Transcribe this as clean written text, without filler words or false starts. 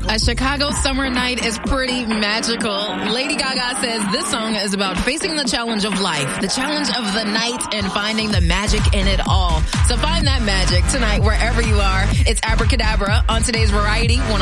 A Chicago summer night is pretty magical. Lady Gaga says this song is about facing the challenge of life, the challenge of the night, and finding the magic in it all. So find that magic tonight wherever you are. It's Abracadabra on today's Variety